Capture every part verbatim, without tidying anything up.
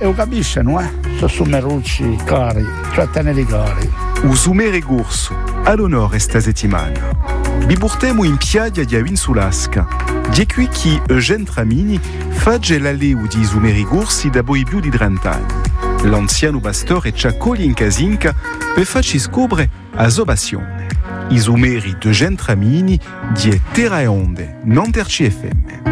e lo capiscono, eh? Sono sumerucci cari, cioè teneri cari. Usumere Gursu, all'onore sta settimana. Vi portiamo in piaggia di Avin Sulasca. Di qui che Eugène Tramini fagge l'alleu di Usumeri Gursi da boi più di trenta anni. L'anziano pastore Ciaccoli in Casinca per farci scoprire a Zobazione. Isumeri de Eugène Tramini di Terra e Onde, non ter C F M.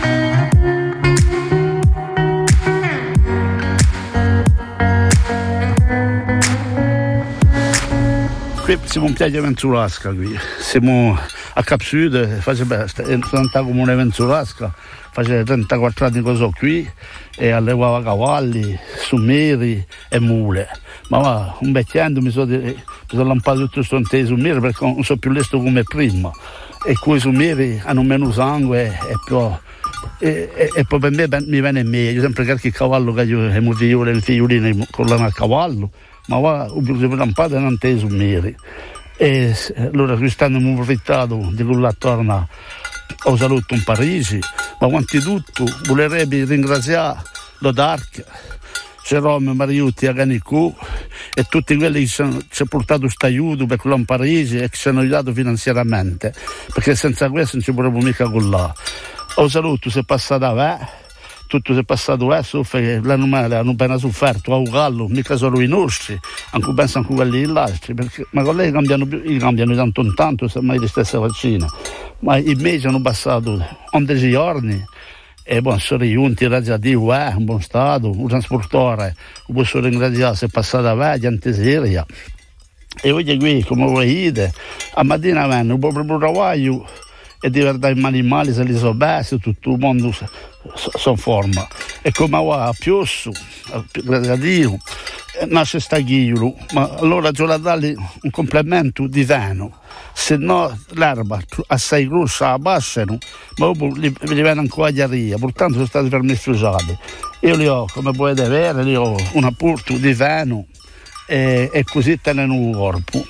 Qui siamo in piaggia Venzulasca, qui siamo a Cap Sud, faceva trenta comune Venzulasca, faceva trentaquattro anni che sono qui e allevava cavalli, sumeri e mule. Ma va, un vecchiando mi sono so lampato tutto questo intero sumeri perché non so più lesto come prima e quei sumeri hanno meno sangue e più... E, e, e poi per me mi viene meglio, sempre qualche cavallo che io e io e i figliolini collano a cavallo, ma va, ho più lampato e non te sumeri. E allora quest'anno mi ho approfittato di quella torna, ho saluto in Parigi, ma anzitutto volerebbe ringraziare l'Odarc, Jerome Mariutti a Ganicù e tutti quelli che ci hanno portato questo aiuto per quello in Parigi e che ci hanno aiutato finanziariamente, perché senza questo non ci potremmo mica collare. Ho saluto, si è passato a me, tutto si è passato a me, l'animale hanno appena sofferto, a un gallo, mica solo i nostri, anche penso anche quelli altri, perché ma con lei cambiano, cambiano tanto in tanto, semmai le stesse vaccine, ma i mesi hanno passato undici giorni e bon, sono riunti, grazie a Dio, eh, in buon stato, un trasportatore, lo posso ringraziare, si è passato a me, di antiseria. E oggi qui, come vedete, a mattina vengo, un po' per il lavoro, e diventare animali se li so bessi, tutto il mondo si so, so forma. E come va a Piosso, grazie a Dio, nasce stagliolo, ma allora già dargli un complemento di veno, se no l'erba assai grossa la abbassano, ma dopo li, li viene ancora a ria, portanto sono stati permessugiati. Io li ho, come potete vedere, li ho un apporto di veno e, e così tengono un corpo.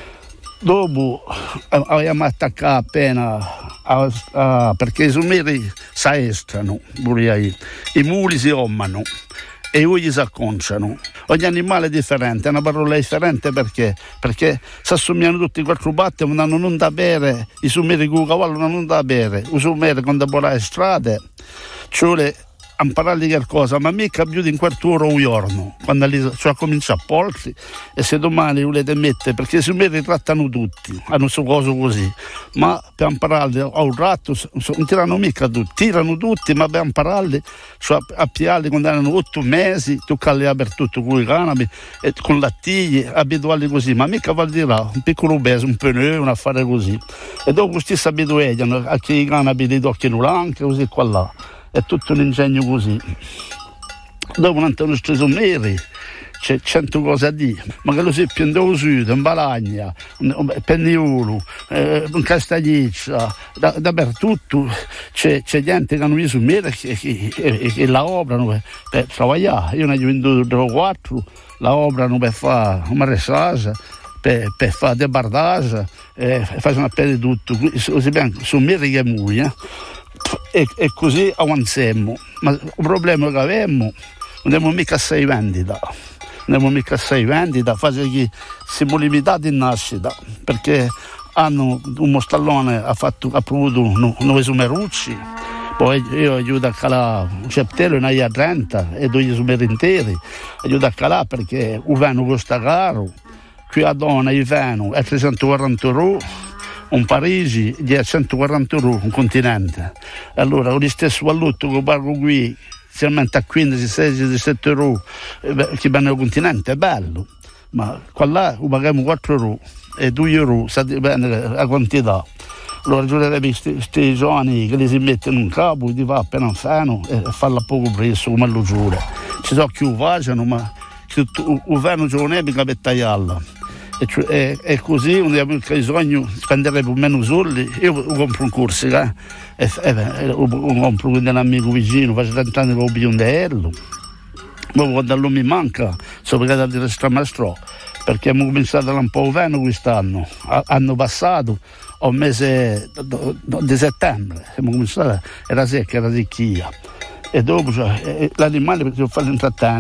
Dopo abbiamo attaccato appena a, a, perché i sumeri si estrano, i muli si ommano e i ugli si acconciano. Ogni animale è differente, è una parola differente perché? Perché si assomigliano tutti i quattro batti, ma non hanno da bere, i sumeri con il cavallo non hanno da bere, i sumeri quando borra le strade, cioè imparare qualcosa, ma mica più di un quarto d'ora o un giorno, quando li, cioè, comincia a polsi e se domani volete mettere, perché i sumeri trattano tutti, hanno su coso così, ma per impararli a un ratto non tirano mica tutti, tirano tutti, ma per impararli, cioè, a piarli quando hanno otto mesi, toccarli a per tutto con i canapi, e con lattigli, abituarli così, ma mica vuol dire un piccolo beso, un pneu, un affare così. E dopo questi si abituano a che i canapi li toccano anche così qua là. È tutto un ingegno così. Dopo non hanno steso meri, c'è cento cose a dire, ma che lo si piende o sud, in Balagna, in Penniolo, eh, in Castagniccia, da, dappertutto c'è, c'è gente che hanno visto meri e che, che la operano per, per lavorare. Io ne ho venduto quattro, la operano per fare un marressaggio, per, per fare debardage, eh, fanno appello di tutto. Sono meri che muoiono. E, e così avanziamo, ma il problema che abbiamo non abbiamo mica sei vendita, non abbiamo mica sei vendita, fase che siamo limitati in nascita perché hanno un mostallone ha fatto ha provato nove sumerucci, poi io aiuto a calare un ceptello in aia trenta e due sumeri interi, aiuto a calare perché il vino costa caro, qui a donna il vino è trecentoquaranta euro, un Parigi di centoquaranta euro un continente. Allora lo stesso valutto che pago qui si aumenta a quindici, sedici, diciassette euro che vanno al continente, è bello, ma qua là lo paghiamo quattro euro e due euro dipende la quantità. Allora giurerebbe questi giovani che li si mettono in capo, di va appena un feno e farla a poco prezzo come lo giuro. Ci sono chi lo facciano, ma il veno giovane mica per tagliarla. E, e, e così un bisogno spendere più o meno soldi, io compro un corso eh? e, e, e compro un amico vicino, faccio trenta anni che ho bisogno, ma quando non mi manca sono pagato di restare maestro perché abbiamo cominciato un po' veno quest'anno, anno passato al mese di settembre abbiamo cominciato, era secca, era ricchia e dopo cioè, l'animale perché ho fatto intrattenere